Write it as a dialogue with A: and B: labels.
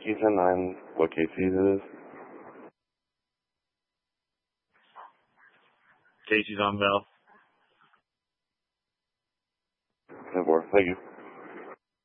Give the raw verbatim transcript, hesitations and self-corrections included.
A: Can you send nine what Casey's it is?
B: Casey's on Bell.
A: ten four. Thank you.